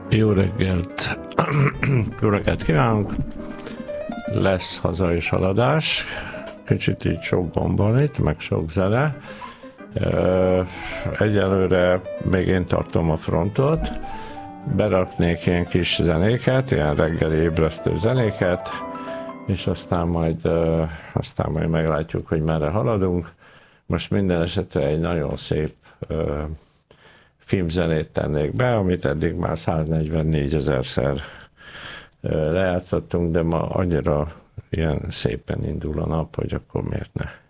Jó reggelt! Jó reggelt kívánunk! Lesz haza és haladás. Kicsit így sok gomba itt, meg sok zene. Egyelőre még én tartom a frontot. Beraknék ilyen kis zenéket, ilyen reggeli ébresztő zenéket, és aztán majd meglátjuk, hogy merre haladunk. Most minden esetre egy nagyon szép filmzenét tennék be, amit eddig már 144 000-szer lejátszottunk, de ma annyira ilyen szépen indul a nap, hogy akkor miért ne.